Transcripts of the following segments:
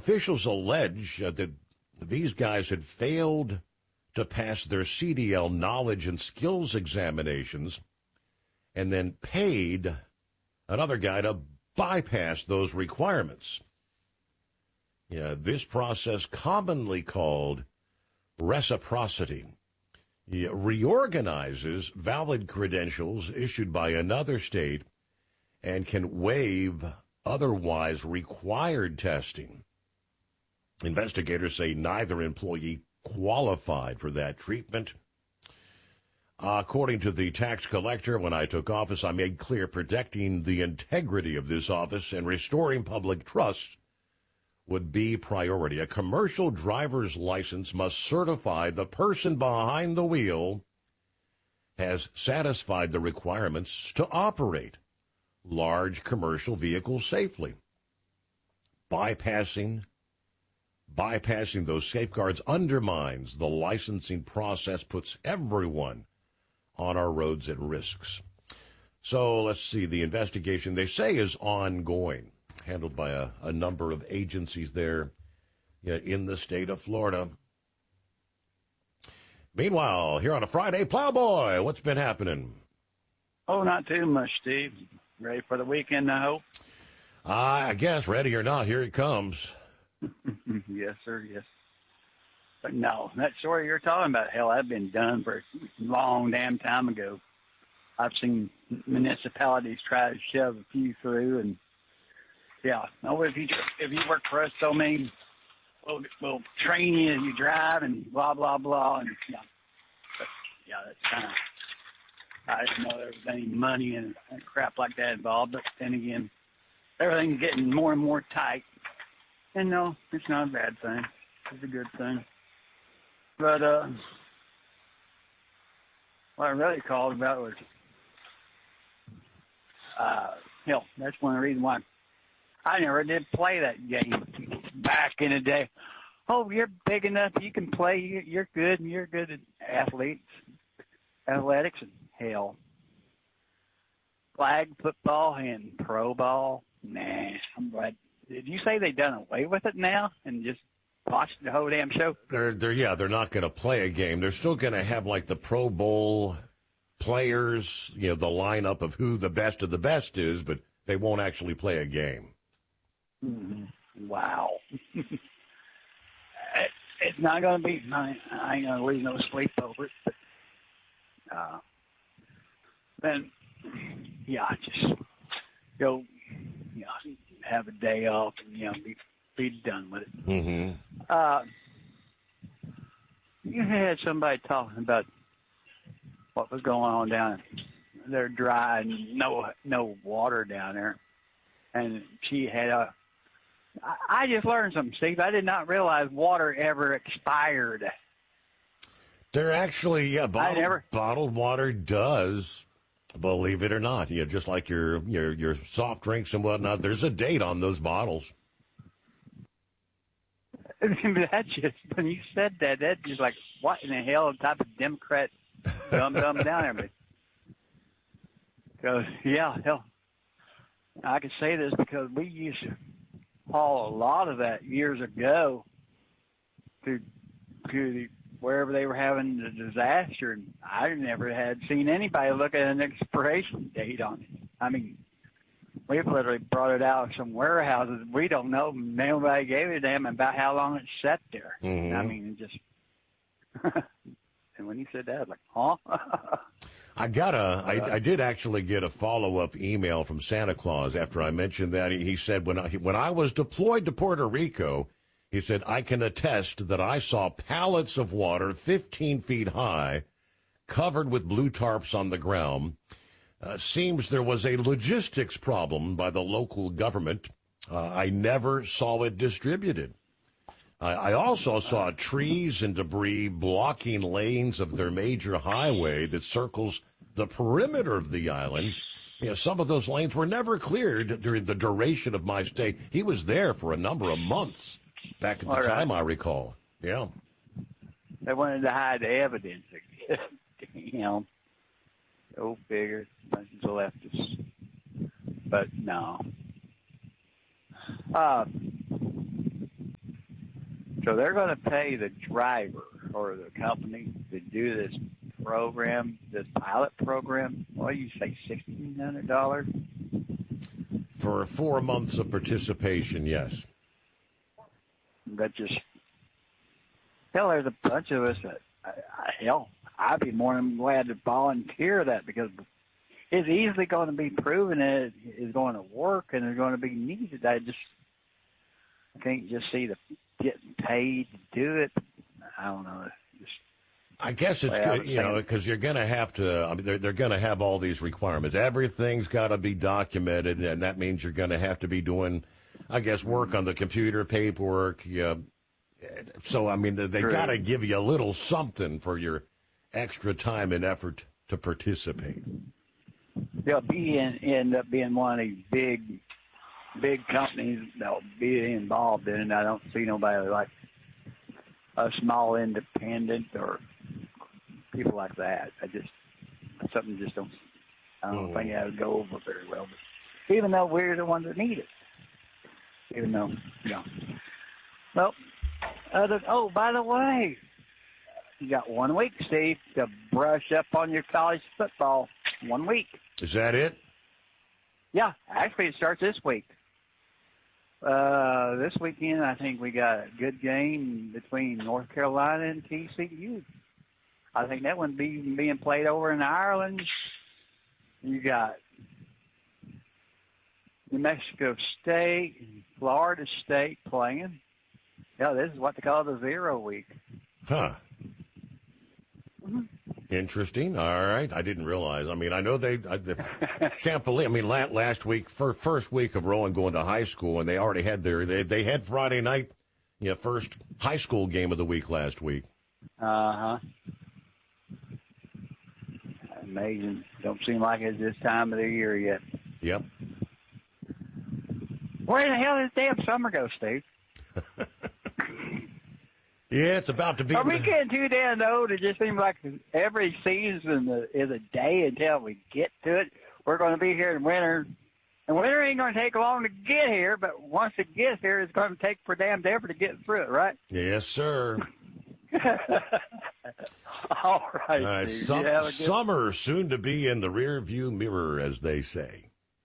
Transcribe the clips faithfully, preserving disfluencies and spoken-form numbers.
officials allege uh, that these guys had failed to pass their C D L knowledge and skills examinations and then paid another guy to bypass those requirements. Yeah, this process, commonly called reciprocity, it reorganizes valid credentials issued by another state and can waive otherwise required testing. Investigators say neither employee qualified for that treatment. Uh, according to the tax collector, when I took office, I made clear protecting the integrity of this office and restoring public trust would be priority. A commercial driver's license must certify the person behind the wheel has satisfied the requirements to operate large commercial vehicles safely. Bypassing bypassing those safeguards undermines the licensing process, puts everyone on our roads at risks. So let's see, the investigation, they say, is ongoing, handled by a, a number of agencies there in the state of Florida. Meanwhile, here on a Friday, Plowboy, what's been happening? Oh, not too much, Steve. Ready for the weekend, I hope? Uh, I guess, ready or not, here it comes. Yes, sir, yes. But no, that story you're talking about, hell, I've been done for a long damn time ago. I've seen municipalities try to shove a few through, and yeah, no, if you if you work for us, so many we'll, we'll train you as you drive and blah blah blah, and yeah, but, yeah, that's kind of. I didn't know there was any money and crap like that involved, but then again, everything's getting more and more tight. And no, it's not a bad thing. It's a good thing. But uh, what I really called about was, uh, hell, that's one of the reasons why I never did play that game back in the day. Oh, you're big enough, you can play, you're good, and you're good at athletes, athletics, and hell. Flag football and pro ball, nah, I'm glad. Did you say they done away with it now and just watched the whole damn show? They're, they're, yeah, they're not going to play a game. They're still going to have, like, the Pro Bowl players, you know, the lineup of who the best of the best is, but they won't actually play a game. Mm-hmm. Wow. it, it's not going to be, I, I ain't going to lose no sleep over it, but, uh, then, yeah, just go, you know, have a day off and, you know, be, be done with it. Mm-hmm. Uh, you had somebody talking about what was going on down there, dry and no, no water down there. And she had a, I, I just learned something, Steve. I did not realize water ever expired. They're actually, yeah, bottled, never... bottled water does. Believe it or not, you know, just like your, your your soft drinks and whatnot, there's a date on those bottles. That's just, when you said that, that's just like, what in the hell type of Democrat dumb dumb down there? Because, yeah, hell, I can say this because we used to haul a lot of that years ago to to the wherever they were having the disaster, and I never had seen anybody look at an expiration date on it. I mean, we've literally brought it out of some warehouses. We don't know. Nobody gave a damn about how long it sat there. Mm-hmm. I mean, it just... and when you said that, I was like, huh? I got a, I, I did actually get a follow-up email from Santa Claus after I mentioned that. He, he said, when I, when I was deployed to Puerto Rico, he said, I can attest that I saw pallets of water fifteen feet high, covered with blue tarps on the ground. Uh, seems there was a logistics problem by the local government. Uh, I never saw it distributed. I, I also saw trees and debris blocking lanes of their major highway that circles the perimeter of the island. You know, some of those lanes were never cleared during the duration of my stay. He was there for a number of months. Back at the All right. time, I recall. Yeah. They wanted to hide the evidence. You know, go figure. Bunch of leftists. But no. Uh, So they're going to pay the driver or the company to do this program, this pilot program. What do you say, sixteen hundred dollars? For four months of participation, yes. That just, hell, there's a bunch of us that, uh, hell, I'd be more than glad to volunteer that because it's easily going to be proven that it is going to work and it's going to be needed. I just I can't just see the getting paid to do it. I don't know. Just, I guess it's good, you know, because you're going to have to, I mean, they're, they're going to have all these requirements. Everything's got to be documented, and that means you're going to have to be doing, I guess, work on the computer, paperwork. Yeah. So, I mean, they got to give you a little something for your extra time and effort to participate. They'll be in, end up being one of these big, big companies that'll be involved in it. I don't see nobody like a small independent or people like that. I just, something just don't, I don't think that would go over very well. But even though we're the ones that need it. Even though, you know. Well, other, oh, by the way, you got one week, Steve, to brush up on your college football. One week. Is that it? Yeah, actually it starts this week. Uh, this weekend, I think we got a good game between North Carolina and T C U. I think that one be being played over in Ireland. You got New Mexico State and Florida State playing. Yeah, this is what they call the zero week. Huh. Mm-hmm. Interesting. All right. I didn't realize. I mean, I know they, I they can't believe, I mean, last, last week, for first week of Rowan going to high school, and they already had their, they, they had Friday night, you know, first high school game of the week last week. Uh-huh. Amazing. Don't seem like it's this time of the year yet. Yep. Where the hell did damn summer go, Steve? Yeah, it's about to be. Are we getting too damn old? It just seems like every season is a day until we get to it. We're going to be here in winter. And winter ain't going to take long to get here, but once it gets here, it's going to take for damn effort to get through it, right? Yes, sir. All right. Uh, sum- good- summer soon to be in the rear view mirror, as they say.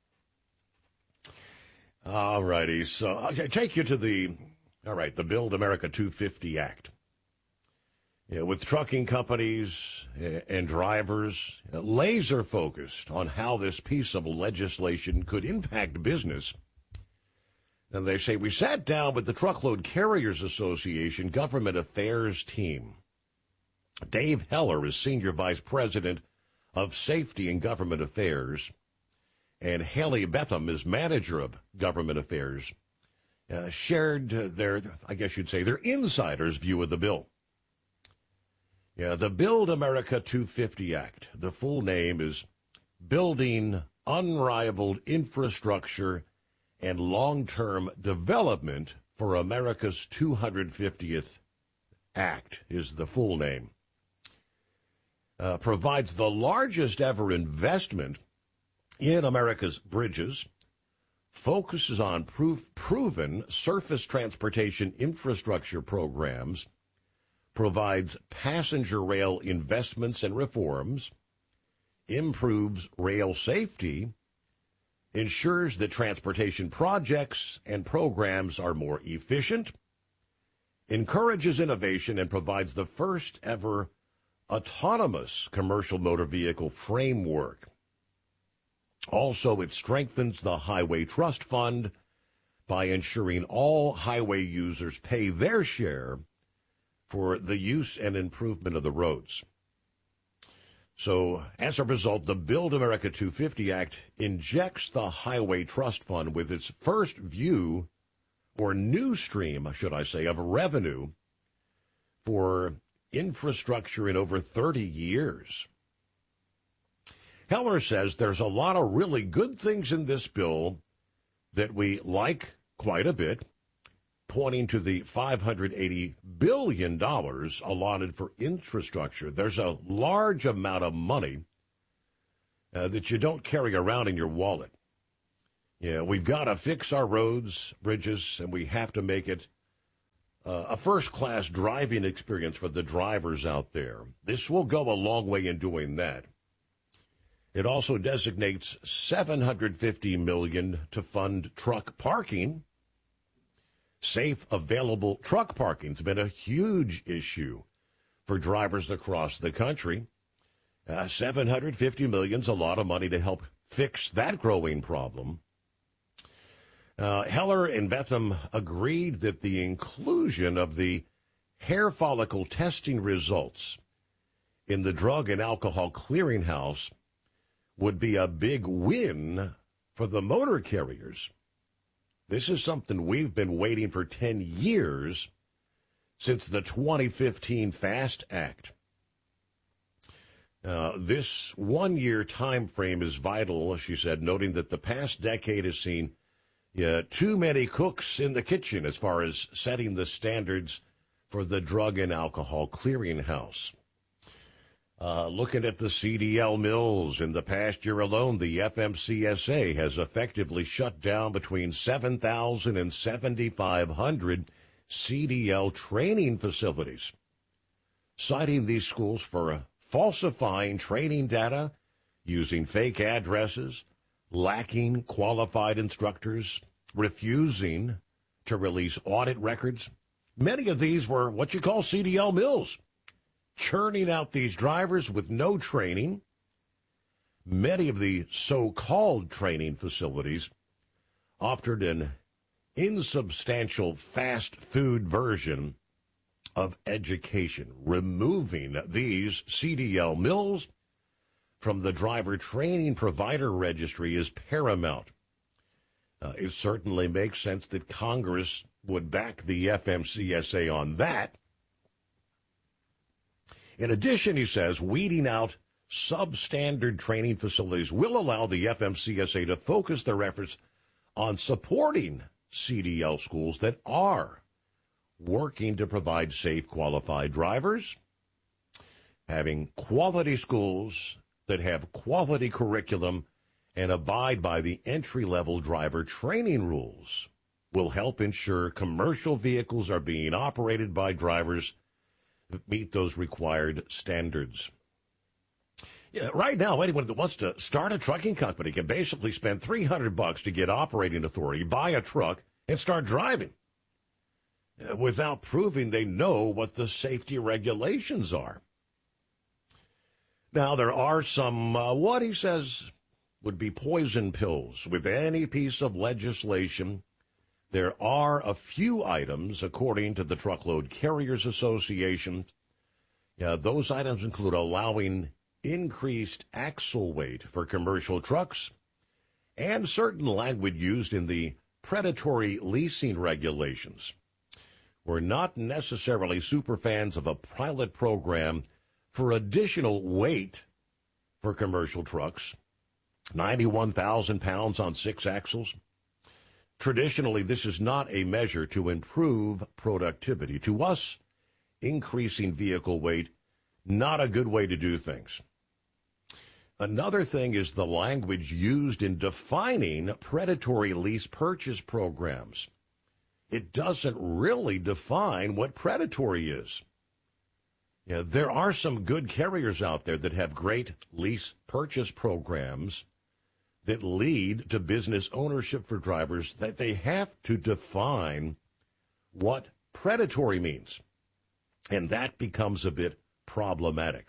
All righty. So I'll take you to the, all right, the Build America two fifty Act. Yeah, with trucking companies and drivers laser focused on how this piece of legislation could impact business. And they say, we sat down with the Truckload Carriers Association Government Affairs team. Dave Heller is Senior Vice President of Safety and Government Affairs, and Haley Betham is Manager of Government Affairs, uh, shared their, I guess you'd say, their insider's view of the bill. Yeah, the Build America two fifty Act, the full name is Building Unrivaled Infrastructure and Long-Term Development for America's two hundred fiftieth Act is the full name. Uh, provides the largest ever investment in America's bridges, focuses on proof, proven surface transportation infrastructure programs, provides passenger rail investments and reforms, improves rail safety, ensures that transportation projects and programs are more efficient, encourages innovation, and provides the first ever autonomous commercial motor vehicle framework. Also, it strengthens the Highway Trust Fund by ensuring all highway users pay their share for the use and improvement of the roads. So, as a result, the Build America two fifty Act injects the Highway Trust Fund with its first view, or new stream, should I say, of revenue for infrastructure in over thirty years. Heller says there's a lot of really good things in this bill that we like quite a bit, pointing to the five hundred eighty billion dollars allotted for infrastructure. There's a large amount of money uh, that you don't carry around in your wallet. Yeah, we've got to fix our roads, bridges, and we have to make it uh, a first-class driving experience for the drivers out there. This will go a long way in doing that. It also designates seven hundred fifty million dollars to fund truck parking. Safe, available truck parking has been a huge issue for drivers across the country. Uh, seven hundred fifty million dollars is a lot of money to help fix that growing problem. Uh, Heller and Betham agreed that the inclusion of the hair follicle testing results in the Drug and Alcohol Clearinghouse would be a big win for the motor carriers. This is something we've been waiting for ten years, since the twenty fifteen FAST Act. Uh, this one-year time frame is vital, she said, noting that the past decade has seen uh, too many cooks in the kitchen as far as setting the standards for the Drug and Alcohol Clearinghouse. Uh, looking at the C D L mills, in the past year alone, the F M C S A has effectively shut down between seven thousand and seventy-five hundred C D L training facilities, citing these schools for uh, falsifying training data, using fake addresses, lacking qualified instructors, refusing to release audit records. Many of these were what you call C D L mills, churning out these drivers with no training. Many of the so-called training facilities offered an insubstantial fast food version of education. Removing these C D L mills from the driver training provider registry is paramount. Uh, it certainly makes sense that Congress would back the F M C S A on that. In addition, he says, weeding out substandard training facilities will allow the F M C S A to focus their efforts on supporting C D L schools that are working to provide safe, qualified drivers, having quality schools that have quality curriculum and abide by the entry-level driver training rules will help ensure commercial vehicles are being operated by drivers that meet those required standards. Yeah, right now, anyone that wants to start a trucking company can basically spend three hundred bucks to get operating authority, buy a truck, and start driving uh, without proving they know what the safety regulations are. Now, there are some, uh, what he says would be poison pills with any piece of legislation. There are a few items, according to the Truckload Carriers Association. Yeah, those items include allowing increased axle weight for commercial trucks and certain language used in the predatory leasing regulations. We're not necessarily super fans of a pilot program for additional weight for commercial trucks, ninety-one thousand pounds on six axles. Traditionally, this is not a measure to improve productivity. To us, increasing vehicle weight, not a good way to do things. Another thing is the language used in defining predatory lease purchase programs. It doesn't really define what predatory is. Yeah, there are some good carriers out there that have great lease purchase programs that lead to business ownership for drivers, that they have to define what predatory means. And that becomes a bit problematic.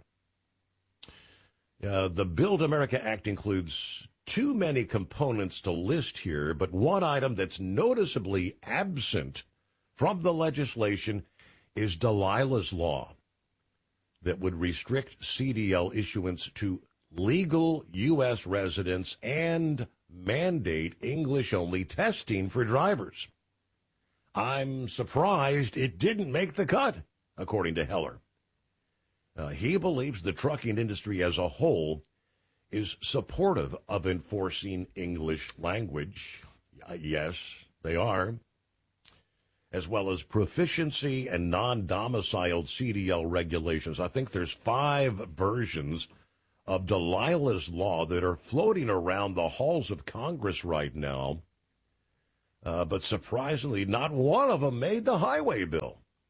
Uh, the Build America Act includes too many components to list here, but one item that's noticeably absent from the legislation is Delilah's Law, that would restrict C D L issuance to legal U S residents and mandate English-only testing for drivers. I'm surprised it didn't make the cut, according to Heller. Uh, he believes the trucking industry as a whole is supportive of enforcing English language. Uh, yes, they are. As well as proficiency and non-domiciled C D L regulations. I think there's five versions of Delilah's Law that are floating around the halls of Congress right now. Uh, but surprisingly, not one of them made the highway bill.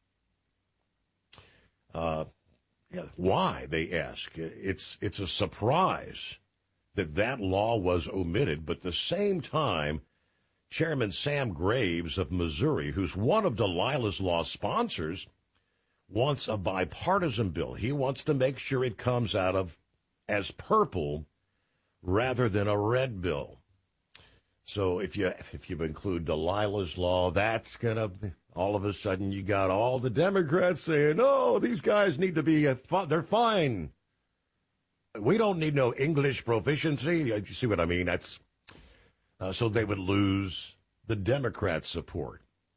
Uh, yeah, why, they ask. It's, it's a surprise that that law was omitted, but at the same time, Chairman Sam Graves of Missouri, who's one of Delilah's Law sponsors, wants a bipartisan bill. He wants to make sure it comes out of as purple rather than a red bill. So if you if you include Delilah's Law, that's going to, all of a sudden, you got all the Democrats saying, oh, these guys need to be, they're fine. We don't need no English proficiency. You see what I mean? That's uh, so they would lose the Democrat support.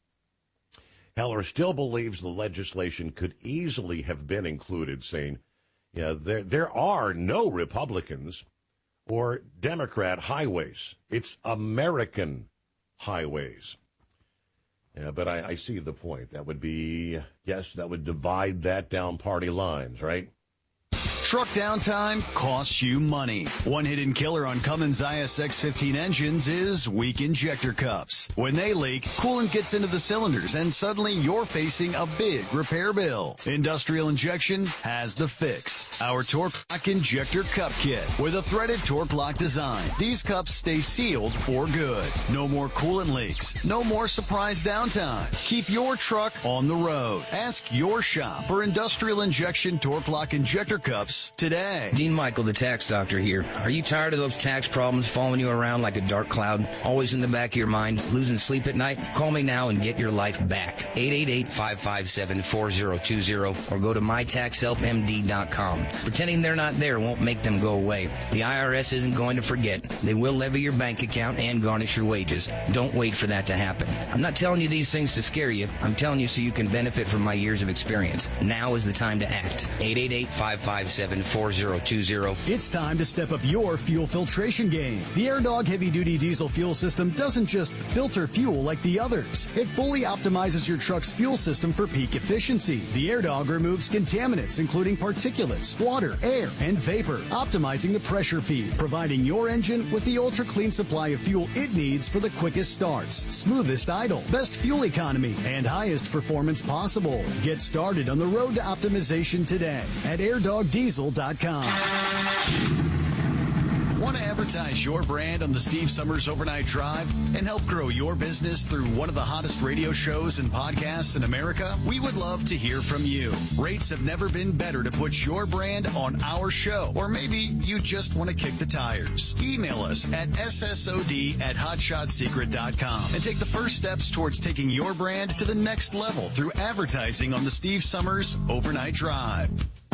Heller still believes the legislation could easily have been included, saying, yeah, there there are no Republicans or Democrat highways. It's American highways. Yeah, but I, I see the point. That would be, yes, that would divide that down party lines, right? Truck downtime costs you money. One hidden killer on Cummins I S X fifteen engines is weak injector cups. When they leak, coolant gets into the cylinders and suddenly you're facing a big repair bill. Industrial Injection has the fix. Our Torque Lock Injector Cup Kit with a threaded Torque Lock design. These cups stay sealed for good. No more coolant leaks. No more surprise downtime. Keep your truck on the road. Ask your shop for Industrial Injection Torque Lock Injector Cups today. Dean Michael, the tax doctor here. Are you tired of those tax problems following you around like a dark cloud, always in the back of your mind, losing sleep at night? Call me now and get your life back. eight eight eight, five five seven, four zero two zero or go to my tax help m d dot com. Pretending they're not there won't make them go away. The I R S isn't going to forget. They will levy your bank account and garnish your wages. Don't wait for that to happen. I'm not telling you these things to scare you. I'm telling you so you can benefit from my years of experience. Now is the time to act. eight eight eight, five five seven, four zero two zero. It's time to step up your fuel filtration game. The AirDog heavy-duty diesel fuel system doesn't just filter fuel like the others. It fully optimizes your truck's fuel system for peak efficiency. The AirDog removes contaminants, including particulates, water, air, and vapor, optimizing the pressure feed, providing your engine with the ultra-clean supply of fuel it needs for the quickest starts, smoothest idle, best fuel economy, and highest performance possible. Get started on the road to optimization today at air dog diesel dot com. Want to advertise your brand on the Steve Summers Overnight Drive and help grow your business through one of the hottest radio shows and podcasts in America? We would love to hear from you. Rates have never been better to put your brand on our show. Or maybe you just want to kick the tires. Email us at S S O D at hotshot secret dot com and take the first steps towards taking your brand to the next level through advertising on the Steve Summers Overnight Drive.